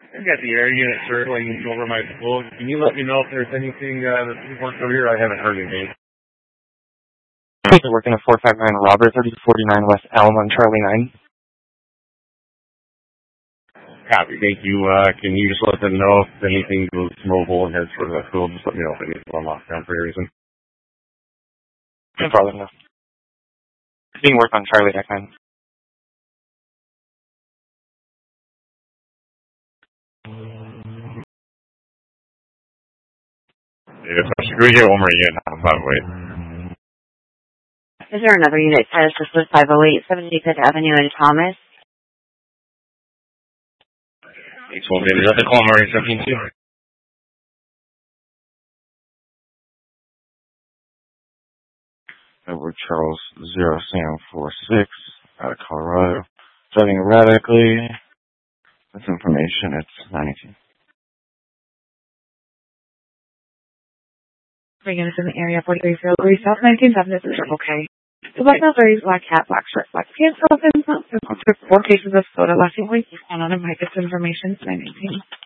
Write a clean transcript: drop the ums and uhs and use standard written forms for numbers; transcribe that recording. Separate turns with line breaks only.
I've got the air unit circling over my school. Can you let me know if there's anything that's worked over here? I haven't heard anything.
They're working at 459 Robert, 3049 West Elm on Charlie 9.
Copy. Thank you. Can you just let them know if anything goes mobile and heads for the school? Just let me know if it needs to unlock down for any reason.
No problem, no. It's being worked on Charlie X9.
Yeah, so we get one more unit on, by the way.
Is there another unit status? This was 508 75th Avenue in Thomas.
H1, is that the call Marine 17-2?
Edward Charles 0 Sam 46 out of Colorado. Driving erratically. That's information. It's 92.
Bring us in the area 4303 South 19th Avenue, Triple K. The black Missouri black hat, black shirt, black pants, open, 4 cases of soda lasting week. And on a mic, it's information 918.